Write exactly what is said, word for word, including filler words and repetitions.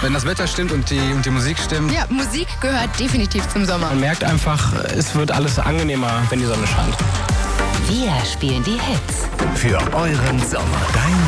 Wenn das Wetter stimmt und die, und die Musik stimmt. Ja, Musik gehört definitiv zum Sommer. Man merkt einfach, es wird alles angenehmer, wenn die Sonne scheint. Wir spielen die Hits. Für euren Sommer. Dein